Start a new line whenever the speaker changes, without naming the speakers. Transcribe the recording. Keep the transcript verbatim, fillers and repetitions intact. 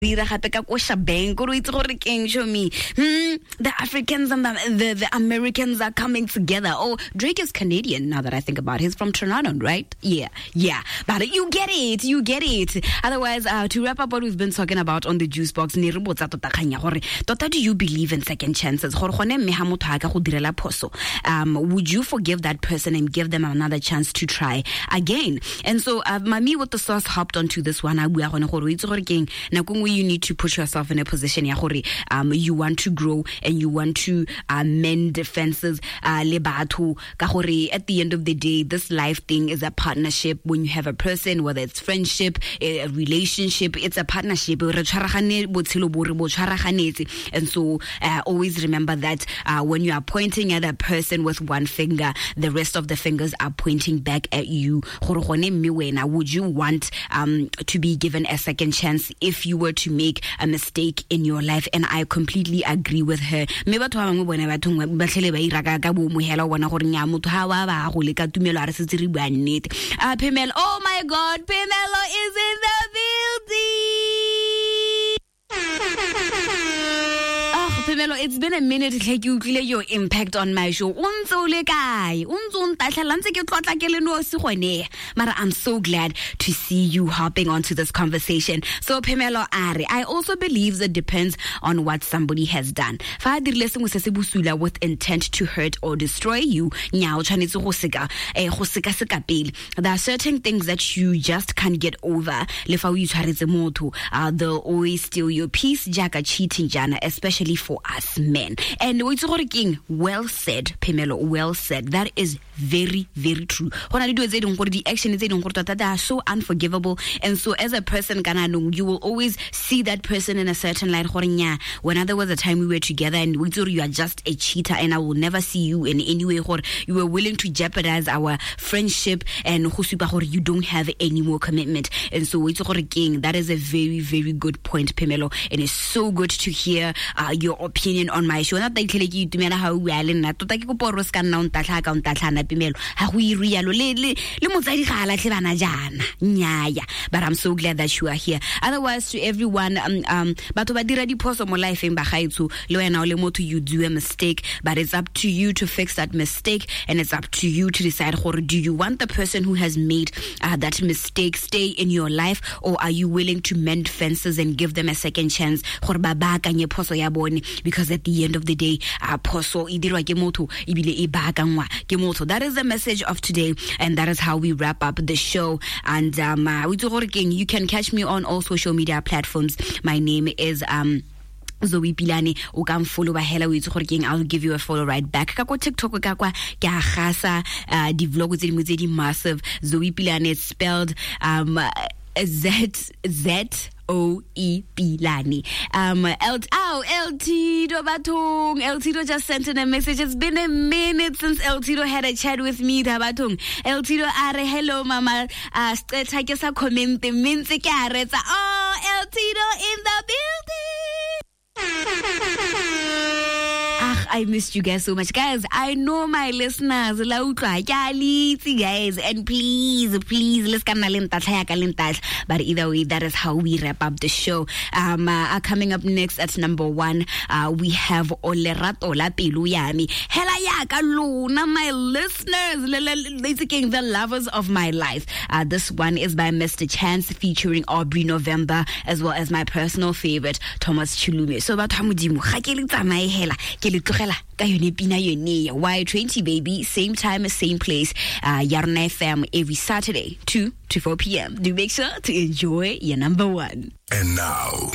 show me hmm, the Africans and the, the, the Americans are coming together. Oh, Drake is Canadian now that I think about it. He's from Toronto, right? Yeah, yeah. But you get it, you get it. Otherwise, uh, to wrap up what we've been talking about on the Juice Box, tota do you believe in second chances? Um, would you forgive that person and give them another chance to try again? And so, uh, Mami with the sauce hopped onto this one. You need to put yourself in a position um, you want to grow and you want to uh, mend defenses. Uh, at the end of the day, this life thing is a partnership. When you have a person, whether it's friendship, a relationship, it's a partnership. And so uh, always remember that uh, when you are pointing at a person with one finger, the rest of the fingers are pointing back at you. Would you want um, to be given a second chance if you were to make a mistake in your life? And I completely agree with her. Uh, Pamela, oh my God, Pamela is in the building. Pamela, it's been a minute like you clear your impact on my show. I'm so glad to see you hopping onto this conversation. So, Pamela, I also believe it depends on what somebody has done. With intent to hurt or destroy you, there are certain things that you just can't get over. Uh, they'll always steal your peace, jaka cheating, jana, especially for us men. And well said, Pamela, well said. That is very, very true. The action is that are so unforgivable. And so as a person, you will always see that person in a certain light. When there was a time we were together and you are just a cheater and I will never see you in any way, you were willing to jeopardize our friendship and you don't have any more commitment. And so that is a very, very good point, Pamela. And it's so good to hear uh, your opinion on my show. Not that you do how we are in that. But I'm so glad that you are here. Otherwise, to everyone, um, um, but life in you do a mistake, but it's up to you to fix that mistake, and it's up to you to decide: do you want the person who has made uh, that mistake stay in your life, or are you willing to mend fences and give them a second chance? Because at the end of the day, uh, that is the message of today, and that is how we wrap up the show. And um, you can catch me on all social media platforms. My name is um Zoe Pilani. O can follow by Hela with Horking. I'll give you a follow right back. Kako TikTok kakwa kya khasa the vlog is muzedi massive. Zoe Pilani is spelled um Z Z O E Pilani. Um, L oh, El Tito Batong. El Tito just sent in a message. It's been a minute since El Tito had a chat with me, Tabatong. El Tito are hello, mama. Uh, take us a comment. Oh, El Tito in the building. I missed you guys so much. Guys, I know my listeners, guys, and please, please, let's come. But either way, that is how we wrap up the show. Um, uh, coming up next at number one, uh, we have Olerato La Piluyami. Hela yaka luna, my listeners, the lovers of my life. Uh, this one is by Mister Chance featuring Aubrey November, as well as my personal favorite, Thomas Chulume. So about Hamudimu, Y twenty baby, same time, same place. Uh, Yarna F M every Saturday, two to four p.m. Do make sure to enjoy your number one.
And now